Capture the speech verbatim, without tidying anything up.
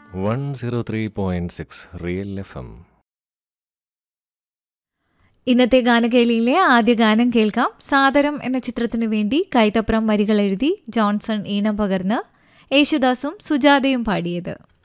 One zero three point six real F M. ഇന്നത്തെ ഗാനകേളിയിലെ ആദ്യ ഗാനം കേൾക്കാം. സാദരം എന്ന ചിത്രത്തിനു വേണ്ടി കൈതപ്രം വരികൾ എഴുതി ജോൺസൺ ഈണം പകർന്ന് യേശുദാസും സുജാതയും പാടിയത്.